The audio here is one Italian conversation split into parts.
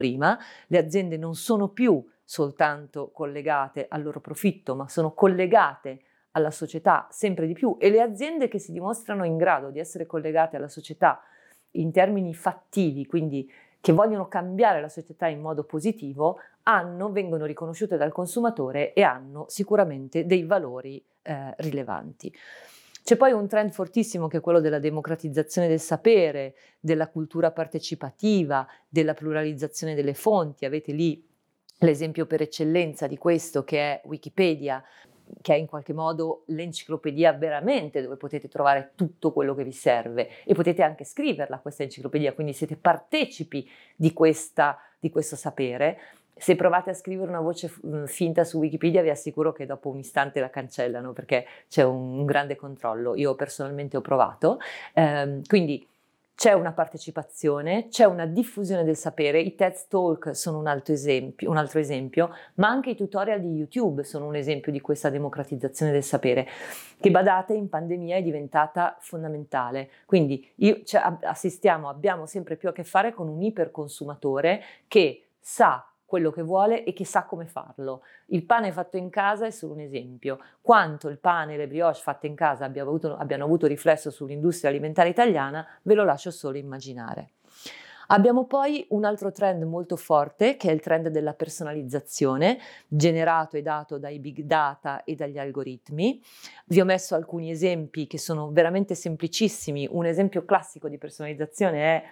prima, le aziende non sono più soltanto collegate al loro profitto, ma sono collegate alla società sempre di più, e le aziende che si dimostrano in grado di essere collegate alla società in termini fattivi, quindi che vogliono cambiare la società in modo positivo, vengono riconosciute dal consumatore e hanno sicuramente dei valori rilevanti. C'è poi un trend fortissimo che è quello della democratizzazione del sapere, della cultura partecipativa, della pluralizzazione delle fonti. Avete lì l'esempio per eccellenza di questo, che è Wikipedia, che è in qualche modo l'enciclopedia veramente, dove potete trovare tutto quello che vi serve e potete anche scriverla questa enciclopedia, quindi siete partecipi di questo sapere. Se provate a scrivere una voce finta su Wikipedia, vi assicuro che dopo un istante la cancellano, perché c'è un grande controllo. Io personalmente ho provato, quindi c'è una partecipazione, c'è una diffusione del sapere. I TED Talk sono un altro esempio, ma anche i tutorial di YouTube sono un esempio di questa democratizzazione del sapere, che, badate, in pandemia è diventata fondamentale. Quindi abbiamo sempre più a che fare con un iperconsumatore che sa quello che vuole e che sa come farlo. Il pane fatto in casa è solo un esempio. Quanto il pane e le brioche fatte in casa abbiano avuto riflesso sull'industria alimentare italiana, ve lo lascio solo immaginare. Abbiamo poi un altro trend molto forte, che è il trend della personalizzazione, generato e dato dai big data e dagli algoritmi. Vi ho messo alcuni esempi che sono veramente semplicissimi. Un esempio classico di personalizzazione è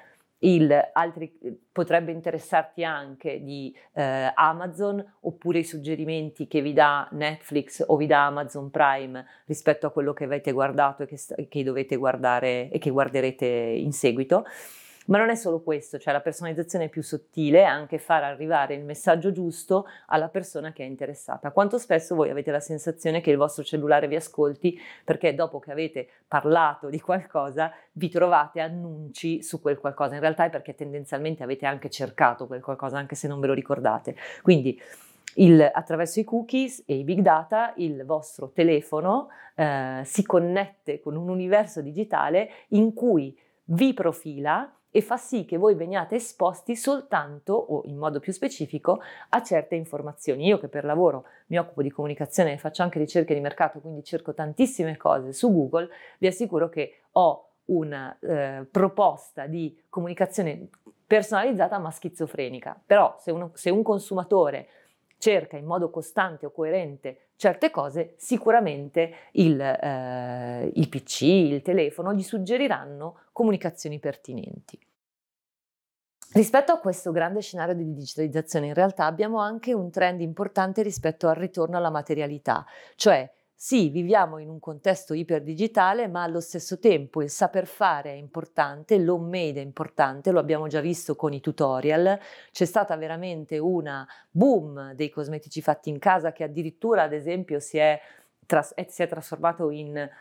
potrebbe interessarti anche di Amazon, oppure i suggerimenti che vi dà Netflix o vi dà Amazon Prime rispetto a quello che avete guardato e che dovete guardare e che guarderete in seguito. Ma non è solo questo, cioè la personalizzazione è più sottile, è anche far arrivare il messaggio giusto alla persona che è interessata. Quanto spesso voi avete la sensazione che il vostro cellulare vi ascolti perché dopo che avete parlato di qualcosa vi trovate annunci su quel qualcosa? In realtà è perché tendenzialmente avete anche cercato quel qualcosa, anche se non ve lo ricordate. Quindi attraverso i cookies e i big data il vostro telefono si connette con un universo digitale in cui vi profila e fa sì che voi veniate esposti soltanto, o in modo più specifico, a certe informazioni. Io, che per lavoro mi occupo di comunicazione e faccio anche ricerche di mercato, quindi cerco tantissime cose su Google, vi assicuro che ho una proposta di comunicazione personalizzata ma schizofrenica. Però se un consumatore cerca in modo costante o coerente certe cose, sicuramente il PC, il telefono gli suggeriranno comunicazioni pertinenti. Rispetto a questo grande scenario di digitalizzazione, in realtà abbiamo anche un trend importante rispetto al ritorno alla materialità, cioè sì, viviamo in un contesto iperdigitale, ma allo stesso tempo il saper fare è importante, l'homemade è importante, lo abbiamo già visto con i tutorial. C'è stata veramente una boom dei cosmetici fatti in casa, che addirittura, ad esempio, si è trasformato in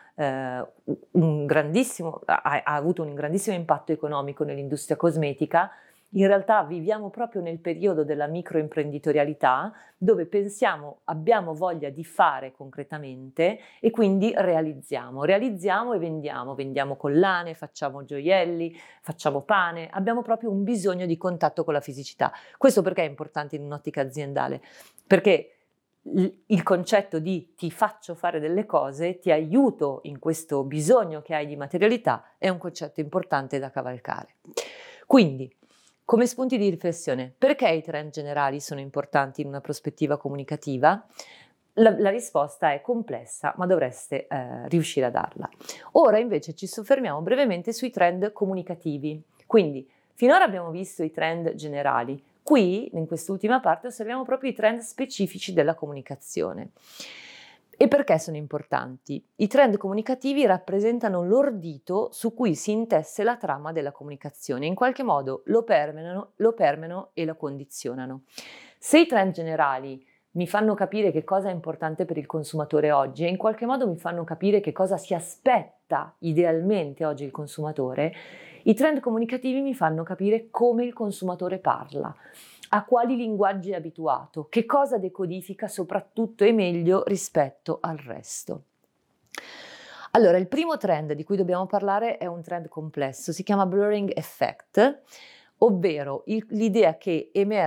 ha avuto un grandissimo impatto economico nell'industria cosmetica. In realtà viviamo proprio nel periodo della microimprenditorialità, dove abbiamo voglia di fare concretamente e quindi realizziamo e vendiamo collane, facciamo gioielli, facciamo pane, abbiamo proprio un bisogno di contatto con la fisicità. Questo perché è importante in un'ottica aziendale? Perché il concetto di ti faccio fare delle cose, ti aiuto in questo bisogno che hai di materialità, è un concetto importante da cavalcare. Quindi, come spunti di riflessione, perché i trend generali sono importanti in una prospettiva comunicativa? La risposta è complessa, ma dovreste riuscire a darla. Ora invece ci soffermiamo brevemente sui trend comunicativi. Quindi, finora abbiamo visto i trend generali. Qui, in quest'ultima parte, osserviamo proprio i trend specifici della comunicazione. E perché sono importanti? I trend comunicativi rappresentano l'ordito su cui si intesse la trama della comunicazione, in qualche modo lo permeano e lo condizionano. Se i trend generali mi fanno capire che cosa è importante per il consumatore oggi e in qualche modo mi fanno capire che cosa si aspetta idealmente oggi il consumatore, i trend comunicativi mi fanno capire come il consumatore parla, a quali linguaggi è abituato, che cosa decodifica soprattutto e meglio rispetto al resto. Allora, il primo trend di cui dobbiamo parlare è un trend complesso, si chiama blurring effect, ovvero l'idea che emerge